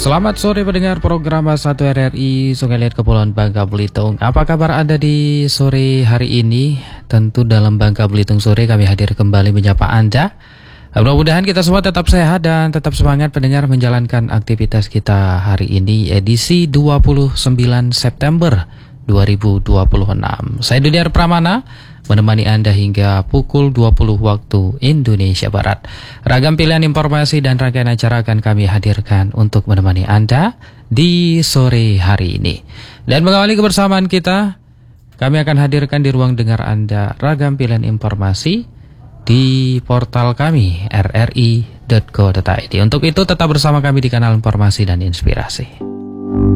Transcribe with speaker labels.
Speaker 1: Selamat sore pendengar program 1 RRI Sungai Liat Kepulauan Bangka Belitung. Apa kabar Anda di sore hari ini? Tentu dalam Bangka Belitung sore kami hadir kembali menyapa Anda. Mudah-mudahan kita semua tetap sehat dan tetap semangat pendengar menjalankan aktivitas kita hari ini edisi 29 September 2026. Saya Dudiar Pramana menemani Anda hingga pukul 20 waktu Indonesia Barat. Ragam pilihan informasi dan rangkaian acara akan kami hadirkan untuk menemani Anda di sore hari ini. Dan mengawali kebersamaan kita, kami akan hadirkan di ruang dengar Anda ragam pilihan informasi di portal kami rri.co.id. Untuk itu tetap bersama kami di kanal informasi dan inspirasi.